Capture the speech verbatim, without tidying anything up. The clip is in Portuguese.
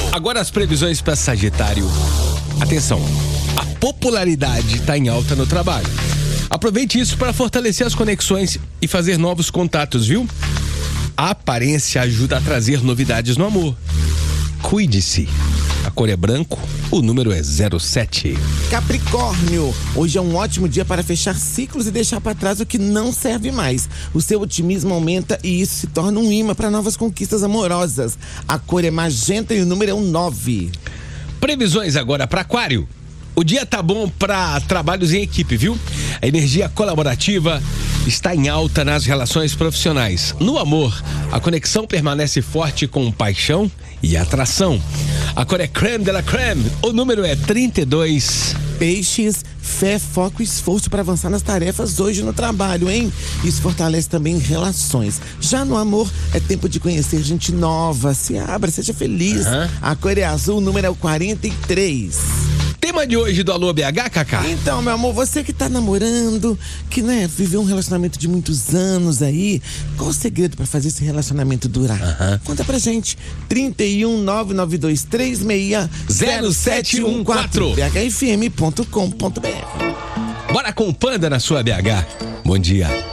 Agora as previsões para Sagitário. Atenção, a popularidade está em alta no trabalho. Aproveite isso para fortalecer as conexões e fazer novos contatos, viu? A aparência ajuda a trazer novidades no amor. Cuide-se. A cor é branco, o número é zero sete. Capricórnio, hoje é um ótimo dia para fechar ciclos e deixar para trás o que não serve mais. O seu otimismo aumenta e isso se torna um imã para novas conquistas amorosas. A cor é magenta e o número é um nove. Previsões agora para Aquário. O dia tá bom para trabalhos em equipe, viu? A energia colaborativa está em alta nas relações profissionais. No amor, a conexão permanece forte com paixão e atração. A cor é creme de la creme, o número é trinta e dois. Peixes, fé, foco e esforço para avançar nas tarefas hoje no trabalho, hein? Isso fortalece também relações. Já no amor, é tempo de conhecer gente nova. Se abra, seja feliz. Uhum. A cor é azul, o número é o quarenta e três. Tema de hoje do Alô B H, Cacá? Então, meu amor, você que tá namorando, que, né, viveu um relacionamento de muitos anos aí, qual o segredo pra fazer esse relacionamento durar? Uhum. Conta pra gente. trinta e um, nove nove dois três seis zero sete um quatro b h f m ponto com ponto b r. Bora com o Panda na sua B H. Bom dia.